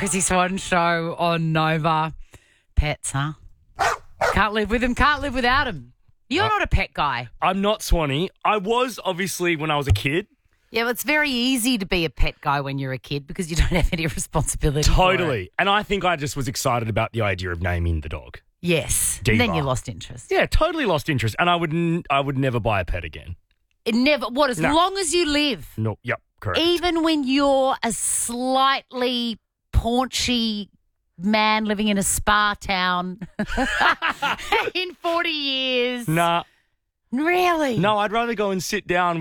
Chrissy Swan Show on Nova. Pets, huh? Can't live with them, can't live without them. You're not a pet guy. I'm not, Swanee. I was, obviously, when I was a kid. Yeah, well, it's very easy to be a pet guy when you're a kid because you don't have any responsibility. Totally. And I think I just was excited about the idea of naming the dog. Yes. Diva. And then you lost interest. Yeah, totally lost interest. And I would never buy a pet again. It never. What? As long as you live. No. Yep. Correct. Even when you're a slightly paunchy man living in a spa town in 40 years. Nah. Really? No, I'd rather go and sit down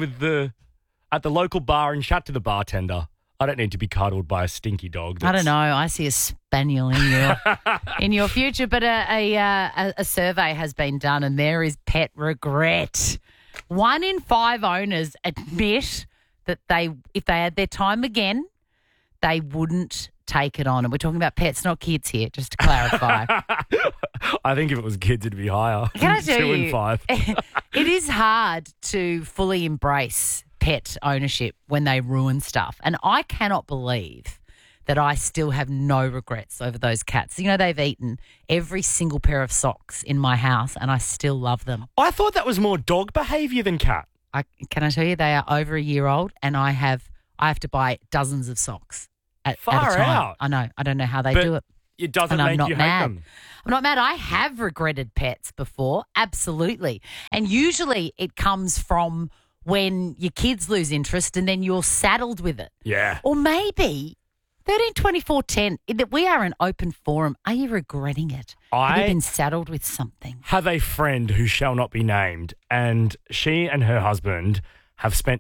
at the local bar and chat to the bartender. I don't need to be cuddled by a stinky dog. I don't know. I see a spaniel in your future, but a survey has been done, and there is pet regret. 1 in 5 owners admit that if they had their time again, they wouldn't take it on. And we're talking about pets, not kids here, just to clarify. I think if it was kids, it'd be higher. Can I tell 2 you? in 5. It is hard to fully embrace pet ownership when they ruin stuff. And I cannot believe that I still have no regrets over those cats. You know, they've eaten every single pair of socks in my house and I still love them. I thought that was more dog behaviour than cat. Can I tell you, they are over a year old and I have to buy dozens of socks at a time. Out. I know. I don't know how they But do it. It doesn't And I'm make not you mad. hate them. I'm not mad. I have regretted pets before, absolutely. And usually it comes from when your kids lose interest and then you're saddled with it. Yeah. Or maybe 13, 24, 10, that we are an open forum. Are you regretting it? Have you been saddled with something? Have a friend who shall not be named, and she and her husband have spent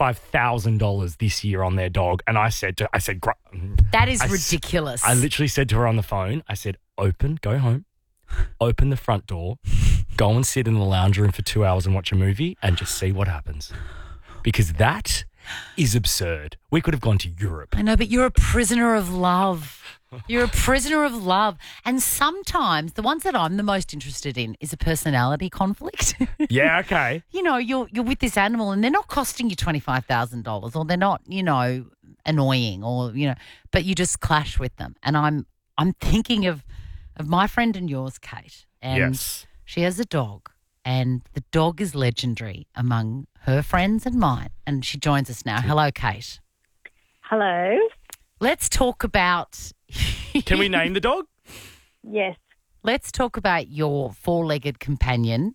$25,000 this year on their dog. And I said, That is ridiculous. I literally said to her on the phone, I said, go home, open the front door, go and sit in the lounge room for 2 hours and watch a movie and just see what happens. Because that is absurd. We could have gone to Europe. I know, but you're a prisoner of love. You're a prisoner of love. And sometimes the ones that I'm the most interested in is a personality conflict. Yeah, okay. You know, you're with this animal and they're not costing you $25,000 or they're not, annoying or, but you just clash with them. And I'm thinking of my friend and yours, Kate. And yes. She has a dog and the dog is legendary among her friends and mine. And she joins us now. Hello, Kate. Hello. Let's talk about... Can we name the dog? Yes. Let's talk about your four-legged companion.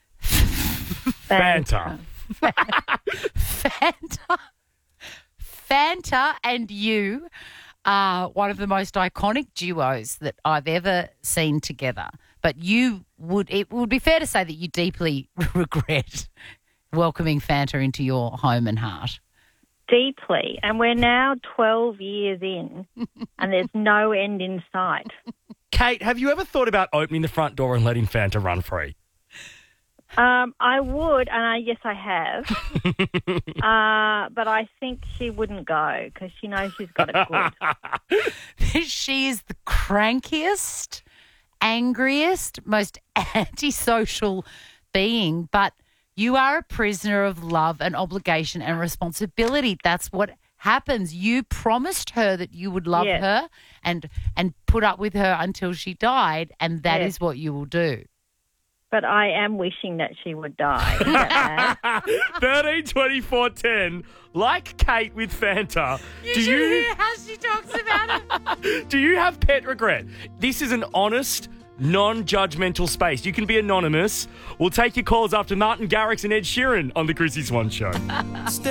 Fanta. Fanta and you are one of the most iconic duos that I've ever seen together. But it would be fair to say that you deeply regret welcoming Fanta into your home and heart. Deeply. And we're now 12 years in and there's no end in sight. Kate, have you ever thought about opening the front door and letting Fanta run free? I would, and yes, I have. But I think she wouldn't go because she knows she's got it good. She is the crankiest, angriest, most antisocial being, but you are a prisoner of love and obligation and responsibility. That's what happens. You promised her that you would love her and put up with her until she died, and that is what you will do. But I am wishing that she would die. Is that bad? 13, 24, 10, like Kate with Fanta. You should hear how she talks about it. Do you have pet regret? This is an honest, non-judgmental space. You can be anonymous. We'll take your calls after Martin Garrix and Ed Sheeran on The Chrissy Swan Show.